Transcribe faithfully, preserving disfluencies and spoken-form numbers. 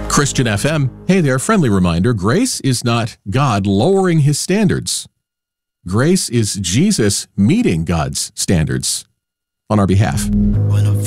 Christian F M. Hey there, friendly reminder, grace is not God lowering his standards. Grace is Jesus meeting God's standards on our behalf.